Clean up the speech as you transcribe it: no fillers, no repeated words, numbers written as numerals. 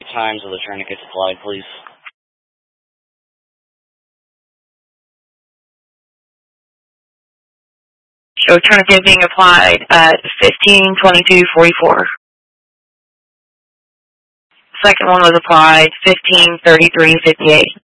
times of the tourniquets applied, please? Show tourniquet being applied at 15:22:44. Second one was applied 15:33:58.